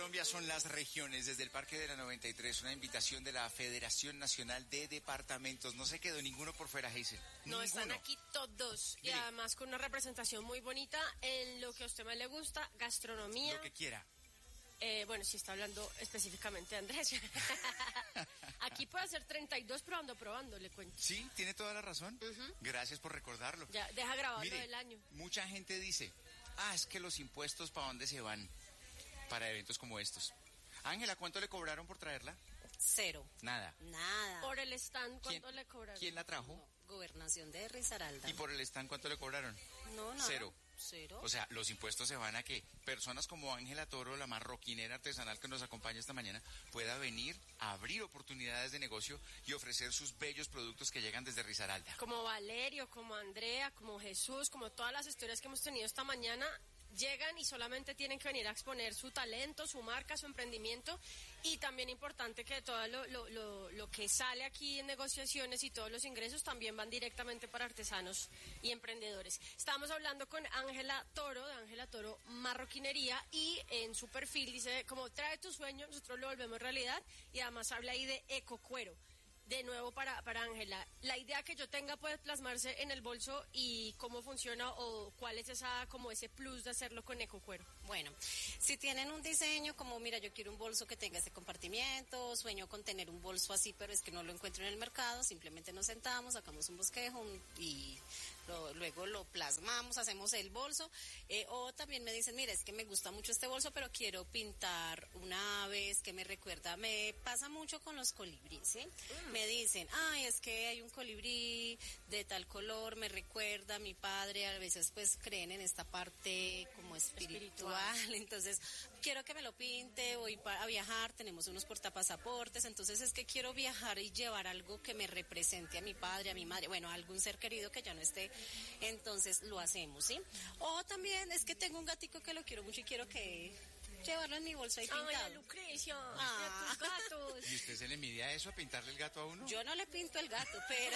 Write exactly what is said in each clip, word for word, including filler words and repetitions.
Colombia son las regiones. Desde el Parque de la noventa y tres, una invitación de la Federación Nacional de Departamentos. No se quedó ninguno por fuera, Hazel. No, Ninguno. Están aquí todos. Mire. Y además con una representación muy bonita en lo que a usted más le gusta, gastronomía. Lo que quiera. Eh, bueno, si está hablando específicamente de Andrés. Aquí puede ser treinta y dos, pero ando probando, le cuento. Sí, tiene toda la razón. Uh-huh. Gracias por recordarlo. Ya, deja grabado Mire, del año. Mucha gente dice, ah, es que los impuestos, ¿para dónde se van? Para eventos como estos. Ángela, ¿cuánto le cobraron por traerla? Cero. Nada. Nada. Por el stand, ¿cuánto ¿Quién, le cobraron? ¿Quién la trajo? No, Gobernación de Risaralda. ¿Y por el stand cuánto le cobraron? No, nada. Cero. Cero. O sea, los impuestos se van a que personas como Ángela Toro, la marroquinera artesanal que nos acompaña esta mañana, pueda venir a abrir oportunidades de negocio y ofrecer sus bellos productos que llegan desde Risaralda. Como Valerio, como Andrea, como Jesús, como todas las historias que hemos tenido esta mañana, llegan y solamente tienen que venir a exponer su talento, su marca, su emprendimiento, y también importante que todo lo, lo, lo, lo que sale aquí en negociaciones y todos los ingresos también van directamente para artesanos y emprendedores. Estamos hablando con Ángela Toro, de Ángela Toro Marroquinería, y en su perfil dice, como trae tu sueño, nosotros lo volvemos realidad, y además habla ahí de ecocuero. De nuevo para para Ángela, la idea que yo tenga puede plasmarse en el bolso, y cómo funciona o cuál es esa como ese plus de hacerlo con ecocuero. Bueno, si tienen un diseño como, mira, yo quiero un bolso que tenga ese compartimiento, sueño con tener un bolso así, pero es que no lo encuentro en el mercado, simplemente nos sentamos, sacamos un bosquejo un, y lo, luego lo plasmamos, hacemos el bolso, eh, o también me dicen, mira, es que me gusta mucho este bolso, pero quiero pintar una ave, es que me recuerda, me pasa mucho con los colibríes, ¿sí? Mm. Me dicen, ay, es que hay un colibrí de tal color, me recuerda a mi padre, a veces pues creen en esta parte como espiritual, espiritual. Entonces quiero que me lo pinte, voy a viajar, tenemos unos portapasaportes, entonces es que quiero viajar y llevar algo que me represente a mi padre, a mi madre, bueno, a algún ser querido que ya no esté, entonces lo hacemos, ¿sí? O también es que tengo un gatico que lo quiero mucho y quiero que llevarlo en mi bolsa y pintado. Ay, a Lucrecia, ah. a tus gatos. ¿Y usted se le envidia eso, a pintarle el gato a uno? Yo no le pinto el gato, pero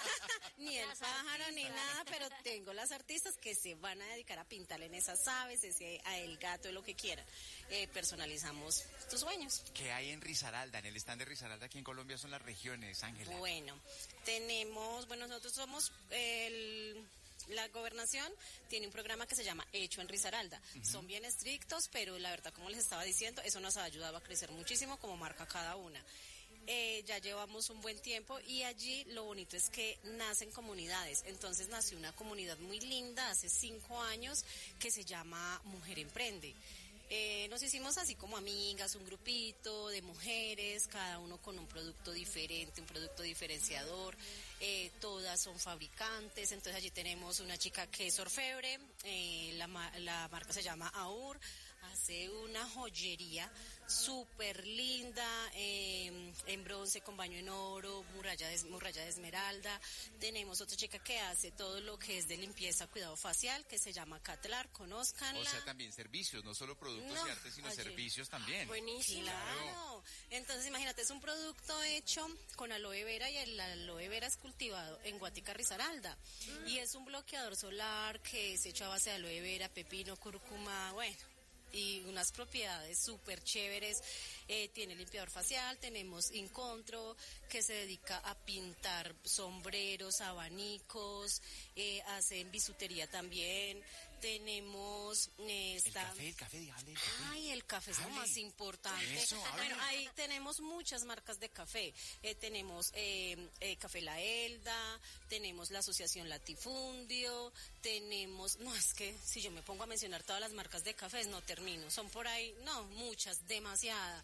ni el pájaro ni nada, pero tengo las artistas que se van a dedicar a pintarle en esas aves, ese, a el gato, lo que quieran. Eh, personalizamos tus sueños. ¿Qué hay en Risaralda? En el stand de Risaralda aquí en Colombia son las regiones, Ángela. Bueno, tenemos, bueno, nosotros somos el... La gobernación tiene un programa que se llama Hecho en Risaralda. Uh-huh. Son bien estrictos, pero la verdad, como les estaba diciendo, eso nos ha ayudado a crecer muchísimo como marca cada una. Eh, ya llevamos un buen tiempo y allí lo bonito es que nacen comunidades. Entonces nació una comunidad muy linda hace cinco años que se llama Mujer Emprende. Eh, nos hicimos así como amigas, un grupito de mujeres, cada uno con un producto diferente, un producto diferenciador, eh, todas son fabricantes, entonces allí tenemos una chica que es orfebre, eh, la, la marca se llama Aur, hace una joyería súper linda, eh, en bronce con baño en oro, muralla de, muralla de esmeralda. Tenemos otra chica que hace todo lo que es de limpieza, cuidado facial, que se llama Catlar, conózcanla. O sea, también servicios, no solo productos no, y artes, sino allí. Servicios también. Buenísimo. Claro. Entonces, imagínate, es un producto hecho con aloe vera y el aloe vera es cultivado en Guática, Risaralda. Mm. Y es un bloqueador solar que es hecho a base de aloe vera, pepino, cúrcuma, bueno, y unas propiedades súper chéveres. Eh, tiene limpiador facial, tenemos Incontro, que se dedica a pintar sombreros, abanicos, eh, hacen bisutería también. Tenemos eh, esta... el café, el café, dígale. El café. Ay, el café es hable. Lo más importante. Eso, bueno, ahí tenemos muchas marcas de café. Eh, tenemos eh, eh, Café La Elda, tenemos la Asociación Latifundio, tenemos, no, es que si yo me pongo a mencionar todas las marcas de cafés no termino, son por ahí, no, muchas, demasiadas.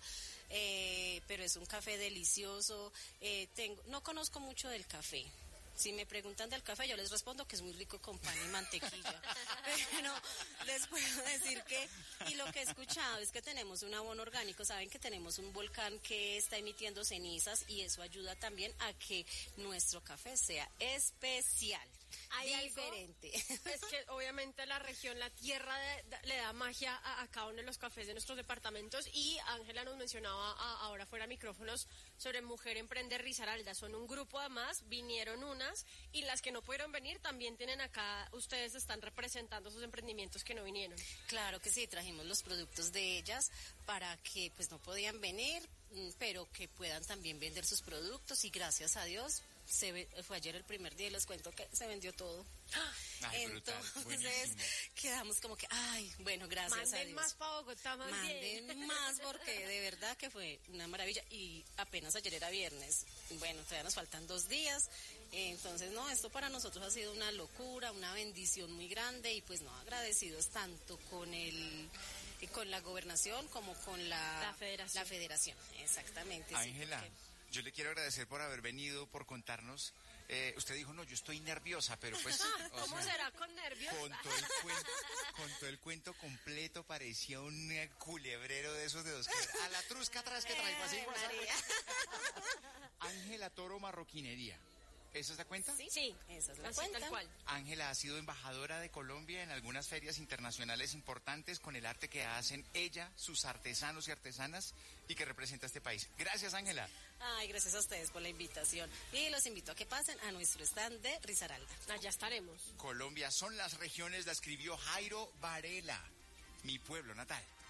Eh, pero es un café delicioso. Eh, tengo, no conozco mucho del café. Si me preguntan del café, yo les respondo que es muy rico con pan y mantequilla. Pero les puedo decir que, y lo que he escuchado es que tenemos un abono orgánico. Saben que tenemos un volcán que está emitiendo cenizas y eso ayuda también a que nuestro café sea especial. Hay diferente. Algo, es que obviamente la región, la tierra de, de, le da magia a, a cada uno de los cafés de nuestros departamentos, y Ángela nos mencionaba a, ahora fuera micrófonos sobre Mujer Emprende Risaralda. Son un grupo, además, vinieron unas, y las que no pudieron venir también tienen acá, ustedes están representando sus emprendimientos que no vinieron. Claro que sí, trajimos los productos de ellas para que pues no podían venir, pero que puedan también vender sus productos, y gracias a Dios se ve, fue ayer el primer día y les cuento que se vendió todo. Ay, entonces brutal, quedamos como que, ay, bueno, gracias Manden a Dios. más para Bogotá, más Manden bien. más, porque de verdad que fue una maravilla, y apenas ayer era viernes. Bueno, todavía nos faltan dos días, entonces no, esto para nosotros ha sido una locura, una bendición muy grande, y pues no, agradecidos tanto con el con la gobernación como con la, la federación. La federación, exactamente. Ángela, sí, porque... yo le quiero agradecer por haber venido, por contarnos. Eh, usted dijo, no, yo estoy nerviosa, pero pues... ¿Cómo o sea, será con nervios? Con todo, el cuento, con todo el cuento completo, parecía un eh, culebrero de esos dedos. Que, a la trusca atrás que traigo así. Eh, María. Ángela Toro Marroquinería. ¿Esa es la cuenta? Sí, sí. Esa es la Así, cuenta. tal cual. Ángela ha sido embajadora de Colombia en algunas ferias internacionales importantes con el arte que hacen ella, sus artesanos y artesanas, y que representa a este país. Gracias, Ángela. Ay, gracias a ustedes por la invitación. Y los invito a que pasen a nuestro stand de Risaralda. Allá estaremos. Colombia son las regiones, la escribió Jairo Varela, mi pueblo natal.